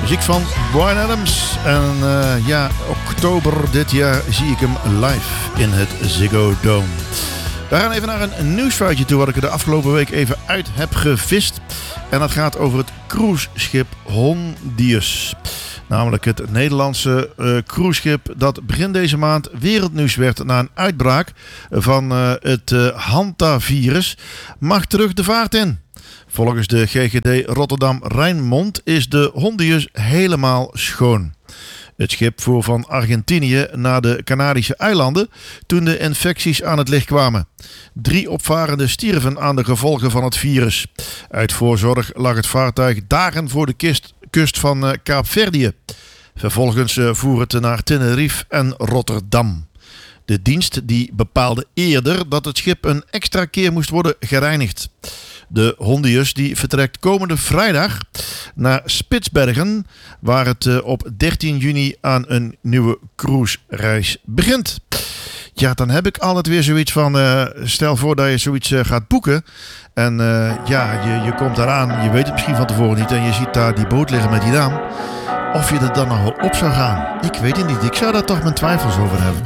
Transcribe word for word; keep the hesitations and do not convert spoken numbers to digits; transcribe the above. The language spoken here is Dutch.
Muziek van Bryan Adams. En uh, ja, oktober dit jaar zie ik hem live in het Ziggo Dome. We gaan even naar een nieuwsfeitje toe wat ik er de afgelopen week even uit heb gevist. En dat gaat over het cruiseschip Hondius. Namelijk het Nederlandse uh, cruiseschip dat begin deze maand wereldnieuws werd na een uitbraak van uh, het uh, Hantavirus. Mag terug de vaart in. Volgens de G G D Rotterdam Rijnmond is de Hondius helemaal schoon. Het schip voer van Argentinië naar de Canarische eilanden toen de infecties aan het licht kwamen. Drie opvarenden stierven aan de gevolgen van het virus. Uit voorzorg lag het vaartuig dagen voor de kist, kust van uh, Kaapverdië. Vervolgens uh, voer het naar Tenerife en Rotterdam. De dienst die bepaalde eerder dat het schip een extra keer moest worden gereinigd. De Hondius die vertrekt komende vrijdag naar Spitsbergen, waar het uh, op dertien juni aan een nieuwe cruisereis begint. Ja, dan heb ik altijd weer zoiets van, uh, stel voor dat je zoiets uh, gaat boeken. En uh, ja, je, je komt daaraan, je weet het misschien van tevoren niet en je ziet daar die boot liggen met die naam. Of je er dan nog wel op zou gaan. Ik weet het niet, ik zou daar toch mijn twijfels over hebben.